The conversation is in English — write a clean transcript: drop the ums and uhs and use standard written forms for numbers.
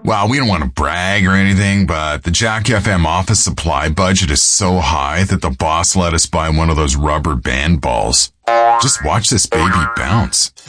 Well, we don't want to brag or anything, but the Jack FM office supply budget is so high that the boss let us buy one of those rubber band balls. Just watch this baby bounce.